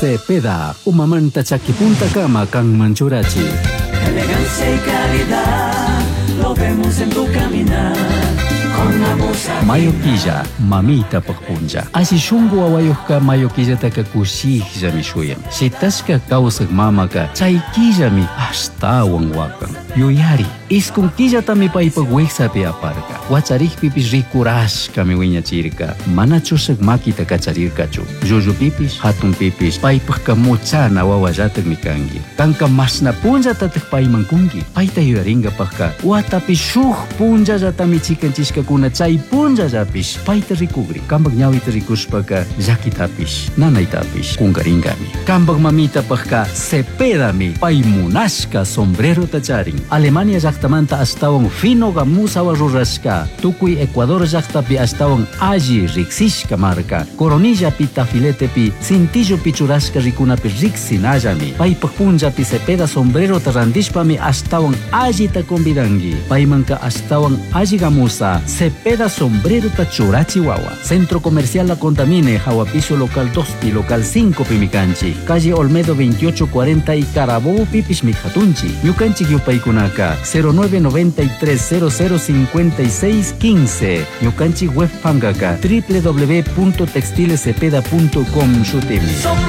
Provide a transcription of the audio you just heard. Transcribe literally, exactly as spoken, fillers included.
Cepeda, umamanta chaquipunta cama kang manchurachi. Elegancia y calidad, lo vemos en tu caminar. Mayoquilla, mamita pagpunja. Asi shungu awayuhka mayoquilla taka kushihja mi shuyan. Si taska kausak mamaka, chayquilla mi hasta wangwakan. Yuyari, iskunquilla tami paipagweksa pi aparka. Wacharih pipis rikurashka mi wiñachirka. Mana chusak makita kacharirkachu. Yuyu pipis, hatun pipis, paipagka muchana wawallatak mi kangi. Kanka masna punja tatak paimankungi. Paita yuyaringa pagka. Watapi shuh punja jatami chikanchishka kuna chay punja japish. Paita rikugri. Kambag nyawita rikushpaka jakitapish. Nanaitapish. Kungaringami. Kambag mamita pagka Cepedami. Paimunashka sombrero tacharing. Alemania llaqtamanta astawan fino gamusawa rurashka. Tukuy Ecuador llaqtapi astawan alli riksishka marka. Coronilla pi tafilete pi cintillo pichurashka rikunapi riksinallami. Paypaq punjapi Cepeda sombrero tarandishpami astawan alli ta convidangi. Paymanka astawan alli gamusa Cepeda sombrero ta churachi wawa. Centro Comercial La Contamine, Hawapiso local dos pi local cinco pi mikanchi. Calle Olmedo veintiocho cuarenta y Carabobo pipis mikhatunchi. Ñukanchik yupaykunaka cero nueve noventa y tres cero cero cincuenta y seis quince. Ñukanchik web pangaka w w w punto textilecepeda punto com shutimi.